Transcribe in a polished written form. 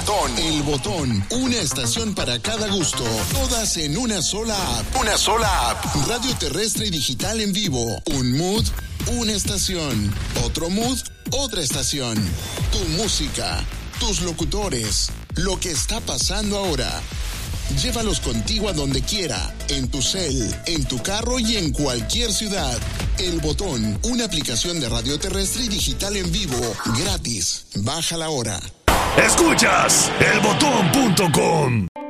Botón. El Botón. Una estación para cada gusto. Todas en una sola app. Una sola app. Radio terrestre y digital en vivo. Un mood, una estación. Otro mood, otra estación. Tu música, tus locutores, lo que está pasando ahora. Llévalos contigo a donde quiera, en tu cel, en tu carro y en cualquier ciudad. El Botón, una aplicación de radio terrestre y digital en vivo, gratis. Bájala ahora. Escuchas elbotón.com.